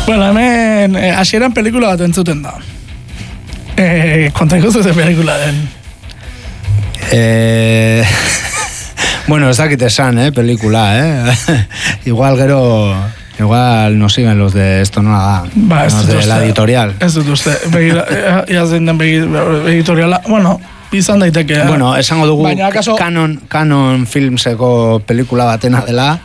Bueno, hemen hasieran pelikula bat entzuten da. Kontaiko zuzen pelikula den. Bueno, ez dakit esan, pelikula, Igual gero... Igual no siguen los de esto, no da. Ba, los de la editorial. Ez dut uste. Iazen den editoriala. Bueno, izan daiteke. Bueno, esango dugu Canon Filmseko pelikula batena dela.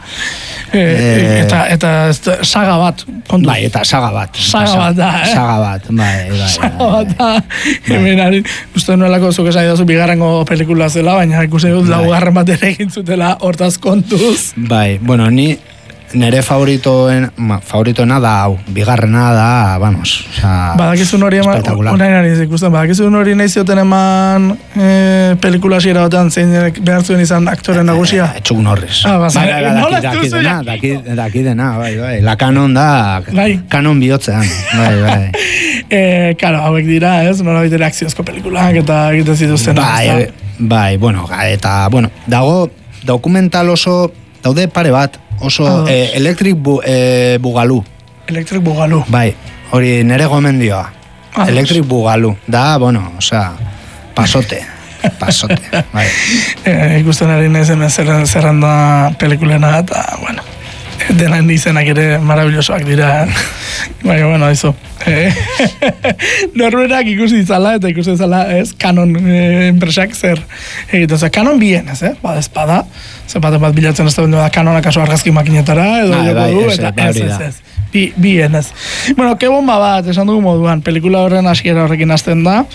Eta saga bat. Kontu. Bai, eta saga bat. Saga bat da, Saga bat, bai. Saga bat da. Hemen uste nuelako zuk esan dazu bigarrengo pelikula zela, baina ikusi dut laugarren bat ere egin zutela hortaz kontuz. Bai, bueno, nere favoritoena da hau, bigarrena da, vamos, osea, badakizun hori eman, badakizun hori nahi zioten eman pelikula hasiera batean zein behar zuen izan aktore nagusia? Chuck Norris. Daki dena, bai, la Canon da, Canon bihotzean, bai. Karo, hauek dira, ez, nola bitere akziozko pelikulak eta egiten zituzten. Bai, bueno, eta, bueno, dago dokumental oso, daude pare bat, oso Electric Boogaloo. Electric Boogaloo. Bai, hori nere gomendioa. Electric Boogaloo. Da, bueno, osea, pasote, bai. Ikusten ari nahiz hemen zerranda pelikulena eta, bueno, denan izenak ere maravillosoak dira. Baina, bueno, aizu. Norberak ikusi izala eta ikusi izala, ez, Canon enpresak zer egiten. Canon bien, ez, bada, bat bilatzen ez da Canon akaso argazki makinetara, edo joko du, eta ez. Bien, ez. Bueno, ke bomba bat, esan dugu moduan, pelikula horren hasiera horrekin hasten da,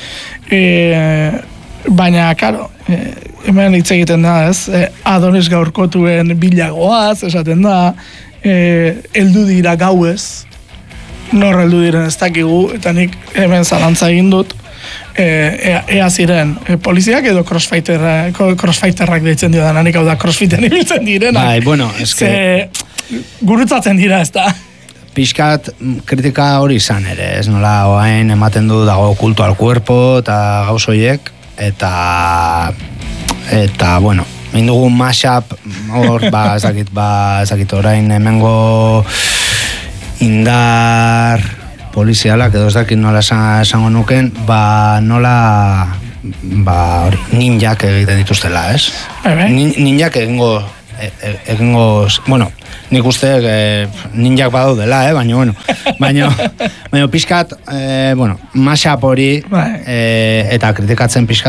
baina, karo, hemen hitz egiten da, ez, Adonis gaurkotuen bilagoaz, esaten da, heldu dira gauez, nor heldu diren ez dakigu, eta nik hemen zalantza egin dut, ea ziren poliziak edo crossfighterrak deitzen dio da, nik hau da crossfiten ibiltzen direnak. Bai, bueno, eske... Gurutzatzen dira, ez da. Pixkat kritika hori izan ere, ez nola, oain ematen du dago kulto al cuerpo, eta gauzoiek, eta, bueno, egin dugu mashup, hor, ez dakit orain hemengo indar polizialak, edo ez dakit nola esango nuken, nola, ninjak egiten dituztela, ez? Ninjak egingo, bueno, nik uste ninjak badaudela, baina pixkat, bueno, mashup hori, eta kritikatzen pixkat